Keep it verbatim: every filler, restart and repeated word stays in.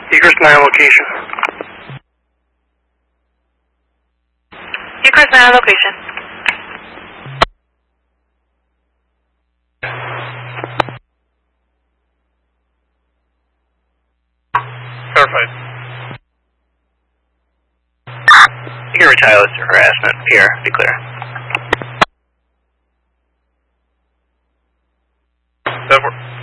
Egress nine location. Egress nine location. Verified. You can retaliate to harassment. Pierre, be clear. That works.